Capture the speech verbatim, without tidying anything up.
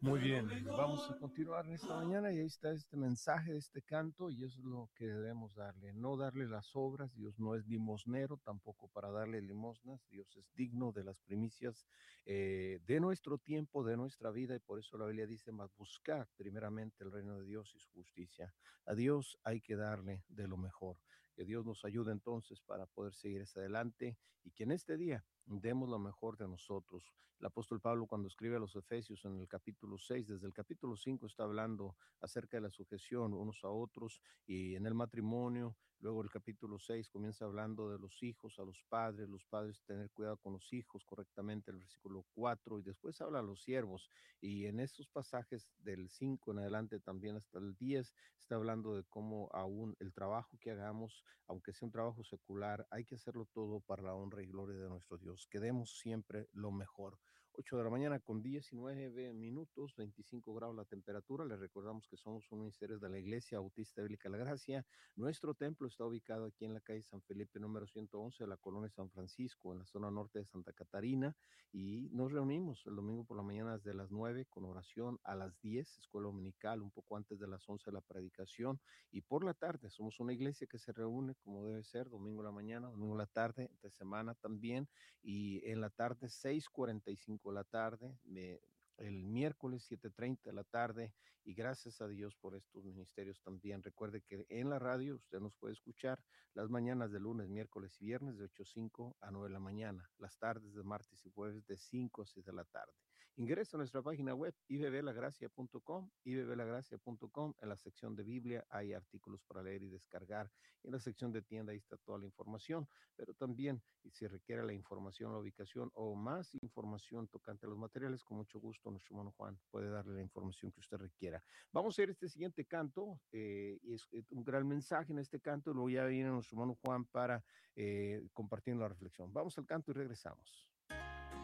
Muy bien, vamos a continuar en esta mañana y ahí está este mensaje de este canto y eso es lo que debemos darle, no darle las obras. Dios no es limosnero tampoco para darle limosnas. Dios es digno de las primicias eh, de nuestro tiempo, de nuestra vida, y por eso la Biblia dice: más buscar primeramente el reino de Dios y su justicia. A Dios hay que darle de lo mejor. Que Dios nos ayude entonces para poder seguir hacia adelante y que en este día demos lo mejor de nosotros. El apóstol Pablo, cuando escribe a los Efesios en el capítulo seis, desde el capítulo cinco está hablando acerca de la sujeción unos a otros y en el matrimonio. Luego el capítulo seis comienza hablando de los hijos a los padres, los padres tener cuidado con los hijos correctamente, el versículo cuatro, y después habla a los siervos. Y en estos pasajes del cinco en adelante también hasta el diez está hablando de cómo aún el trabajo que hagamos, aunque sea un trabajo secular, hay que hacerlo todo para la honra y gloria de nuestro Dios. Que demos siempre lo mejor. ocho de la mañana con diecinueve minutos, veinticinco grados la temperatura. Les recordamos que somos un ministerio de la Iglesia Bautista Bíblica La Gracia. Nuestro templo está ubicado aquí en la calle San Felipe número ciento once de la colonia San Francisco, en la zona norte de Santa Catarina, y nos reunimos el domingo por la mañana desde las nueve con oración, a las diez escuela dominical, un poco antes de las once de la predicación, y por la tarde somos una iglesia que se reúne como debe ser, domingo en la mañana, domingo en la tarde, entre semana también, y en la tarde seis cuarenta y cinco de la tarde, me, el miércoles siete treinta de la tarde, y gracias a Dios por estos ministerios también. Recuerde que en la radio usted nos puede escuchar las mañanas de lunes, miércoles y viernes de ocho cinco a nueve de la mañana, las tardes de martes y jueves de cinco a seis de la tarde. Ingresa a nuestra página web i b b la gracia punto com, i b b la gracia punto com. En la sección de Biblia hay artículos para leer y descargar. En la sección de tienda ahí está toda la información, pero también, y si requiere la información, la ubicación o más información tocante a los materiales, con mucho gusto nuestro hermano Juan puede darle la información que usted requiera. Vamos a ver este siguiente canto, eh, y es un gran mensaje en este canto, luego ya viene nuestro hermano Juan para eh, compartir la reflexión. Vamos al canto y regresamos.